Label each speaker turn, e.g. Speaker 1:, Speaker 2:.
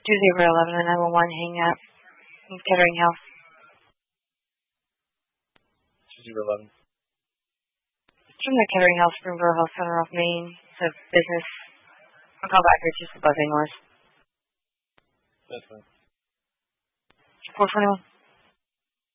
Speaker 1: 2011 and 911 hang up in Kettering House.
Speaker 2: 2011.
Speaker 1: It's from the Kettering House, Springville Health Center off Main. It's a business. I'll call back here just above English.
Speaker 2: That's fine.
Speaker 1: 421.